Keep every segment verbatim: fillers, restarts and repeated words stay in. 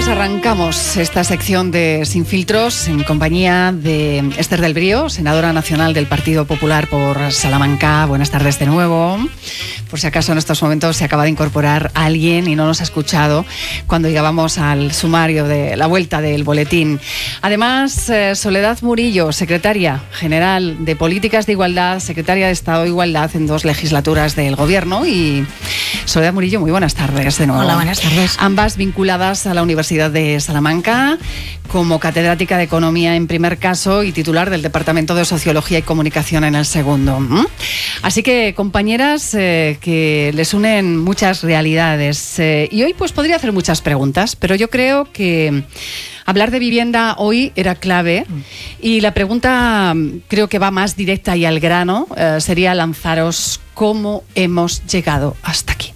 Arrancamos esta sección de Sin Filtros en compañía de Esther del Brío, senadora nacional del Partido Popular por Salamanca. Buenas tardes de nuevo. Por si acaso en estos momentos se acaba de incorporar alguien y no nos ha escuchado cuando llegábamos al sumario de la vuelta del boletín. Además, eh, Soledad Murillo, secretaria general de Políticas de Igualdad, secretaria de Estado de Igualdad en dos legislaturas del Gobierno. Y Soledad Murillo, muy buenas tardes de nuevo. Hola, buenas tardes. Ambas vinculadas a la Universidad de Salamanca como catedrática de Economía en primer caso y titular del Departamento de Sociología y Comunicación en el segundo. Así que, compañeras, eh, que les unen muchas realidades. Eh, y hoy pues podría hacer muchas preguntas, pero yo creo que hablar de vivienda hoy era clave y la pregunta creo que va más directa y al grano, eh, sería lanzaros cómo hemos llegado hasta aquí.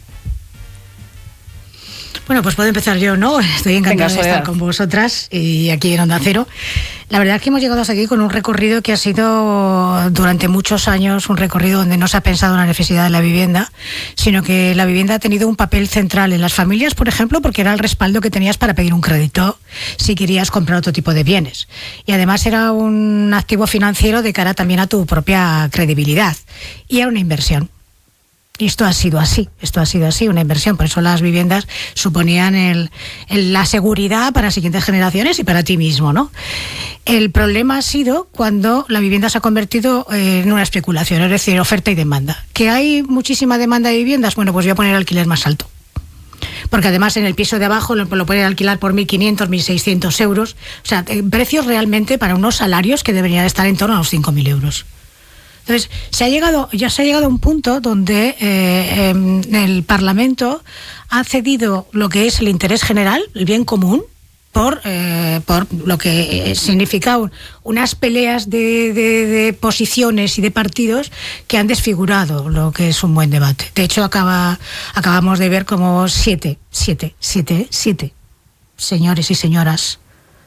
Bueno, pues puedo empezar yo, ¿no? Estoy encantada Venga, de estar con vosotras y aquí en Onda Cero. La verdad es que hemos llegado hasta aquí con un recorrido que ha sido durante muchos años un recorrido donde no se ha pensado en la necesidad de la vivienda, sino que la vivienda ha tenido un papel central en las familias, por ejemplo, porque era el respaldo que tenías para pedir un crédito si querías comprar otro tipo de bienes. Y además era un activo financiero de cara también a tu propia credibilidad. Y era una inversión. Y esto ha sido así, esto ha sido así, una inversión. Por eso las viviendas suponían el, el, la seguridad para las siguientes generaciones y para ti mismo, ¿no? El problema ha sido cuando la vivienda se ha convertido en una especulación, es decir, oferta y demanda. ¿Que hay muchísima demanda de viviendas? Bueno, pues voy a poner el alquiler más alto. Porque además en el piso de abajo lo, lo pueden alquilar por mil quinientos, mil seiscientos euros. O sea, precios realmente para unos salarios que deberían estar en torno a los cinco mil euros. Entonces, se ha llegado, ya se ha llegado a un punto donde eh, el Parlamento ha cedido lo que es el interés general, el bien común, por, eh, por lo que significa un, unas peleas de, de, de posiciones y de partidos que han desfigurado lo que es un buen debate. De hecho, acaba, acabamos de ver como siete, siete, siete, siete señores y señoras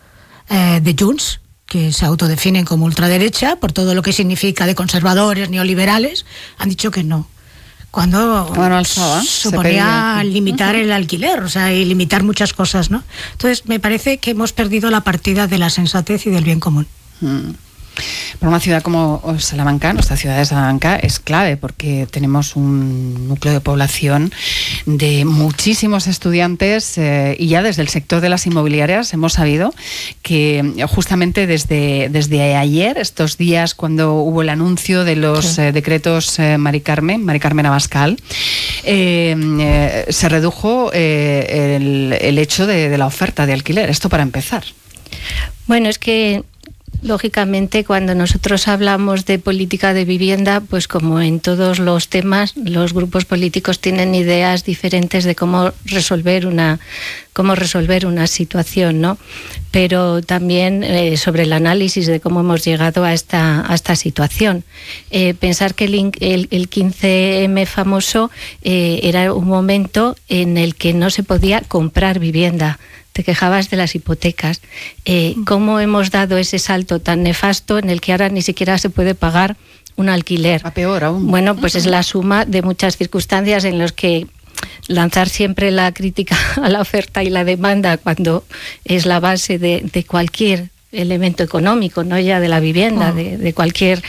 eh, de Junts, que se autodefinen como ultraderecha, por todo lo que significa de conservadores, neoliberales, han dicho que no. Cuando bueno, alzaba, suponía limitar el alquiler, o sea, y limitar muchas cosas, ¿no? Entonces, me parece que hemos perdido la partida de la sensatez y del bien común. Mm. Para una ciudad como Salamanca, nuestra ciudad de Salamanca es clave porque tenemos un núcleo de población de muchísimos estudiantes eh, y ya desde el sector de las inmobiliarias hemos sabido que justamente desde, desde ayer, estos días cuando hubo el anuncio de los sí. eh, decretos eh, Mari Carmen, Mari Carmen Abascal, eh, eh, se redujo eh, el, el hecho de, de la oferta de alquiler. Esto para empezar. Bueno, es que lógicamente, cuando nosotros hablamos de política de vivienda, pues como en todos los temas, los grupos políticos tienen ideas diferentes de cómo resolver una, cómo resolver una situación, ¿no? Pero también eh, sobre el análisis de cómo hemos llegado a esta, a esta situación. Eh, pensar que el, el, el quince eme famoso eh, era un momento en el que no se podía comprar vivienda. Te quejabas de las hipotecas. Eh, ¿Cómo hemos dado ese salto tan nefasto en el que ahora ni siquiera se puede pagar un alquiler? A peor aún. Bueno, pues es la suma de muchas circunstancias en las que lanzar siempre la crítica a la oferta y la demanda cuando es la base de, de cualquier elemento económico, no ya de la vivienda, oh. de, de cualquier...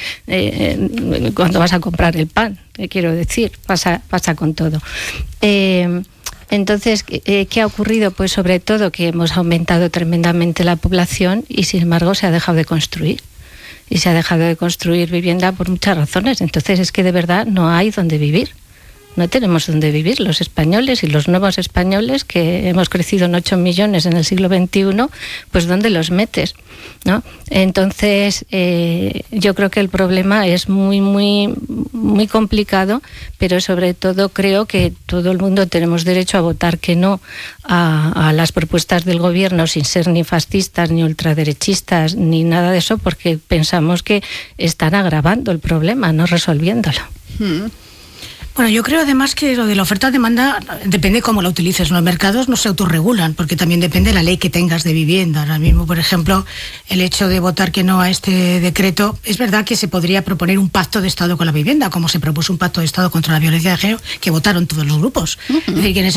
Eh, cuando vas a comprar el pan, quiero decir, pasa, pasa con todo. Eh, Entonces, ¿qué ha ocurrido? Pues sobre todo que hemos aumentado tremendamente la población y sin embargo se ha dejado de construir. Y se ha dejado de construir vivienda por muchas razones. Entonces es que de verdad no hay donde vivir. No tenemos donde vivir los españoles y los nuevos españoles que hemos crecido en ocho millones en el siglo veintiuno, pues ¿dónde los metes? ¿No? Entonces eh, yo creo que el problema es muy, muy, muy complicado, pero sobre todo creo que todo el mundo tenemos derecho a votar que no a, a las propuestas del gobierno sin ser ni fascistas, ni ultraderechistas, ni nada de eso, porque pensamos que están agravando el problema, no resolviéndolo. Hmm. Bueno, yo creo además que lo de la oferta-demanda depende cómo la utilices. Los mercados no se autorregulan, porque también depende de la ley que tengas de vivienda. Ahora mismo, por ejemplo, el hecho de votar que no a este decreto, es verdad que se podría proponer un pacto de Estado con la vivienda, como se propuso un pacto de Estado contra la violencia de género, que votaron todos los grupos. Uh-huh. Es decir, que en ese